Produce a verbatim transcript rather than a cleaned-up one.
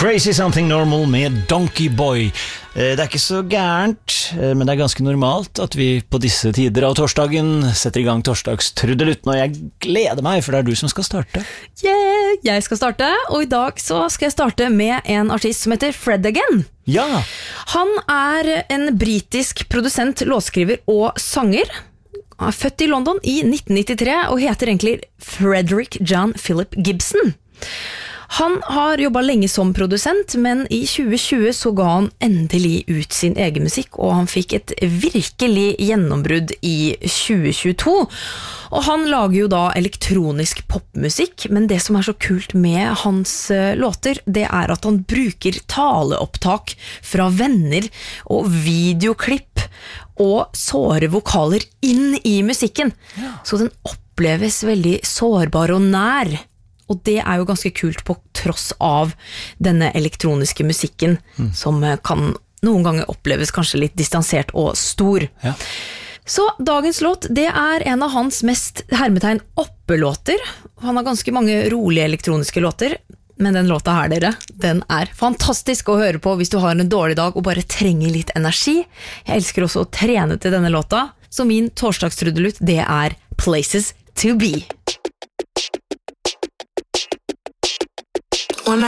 Crazy Something Normal med Donkey Boy. Det er ikke så gærent, men det er ganske normalt at vi på disse tider av torsdagen setter i gang torsdagstrudelutten, og jeg gleder meg, for det er du som skal starte. Yeah, jeg skal starte, og i dag så skal jeg starte med en artist som heter Fred Again. Ja. Han er en britisk produsent, låtskriver og sanger. Han er født i London i nitten nittitre og heter egentlig Frederick John Philip Gibson. Han har jobbet lenge som produsent, men i tjue tjue så ga han endelig ut sin egen musikk, og han fikk et virkelig gjennombrudd i tjue tjueto. Og han lager jo da elektronisk popmusikk, men det som er så kult med hans låter, det er at han bruker taleopptak fra venner og videoklipp og såre vokaler inn i musikken, ja. Så den oppleves veldig sårbar og nær. Og det er jo ganske kult på tross av denne elektroniske musikken, mm. som kan noen ganger oppleves kanskje litt distansert og stor. Ja. Så dagens låt, det er en av hans mest hermetegn oppelåter. Han har ganske mange rolige elektroniske låter, men den låta her, dere, den er fantastisk å høre på hvis du har en dårlig dag og bare trenger litt energi. Jeg elsker også å trene til denne låta, så min torsdagstrudelutt, det er Places to Be.